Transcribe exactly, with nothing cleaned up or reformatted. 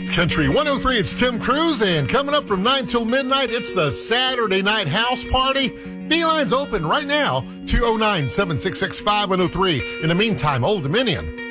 Country one oh three, it's Tim Cruz, and coming up from nine till midnight, it's the Saturday Night House Party. V-Line's open right now, two oh nine, seven six six, five one oh three. In the meantime, Old Dominion.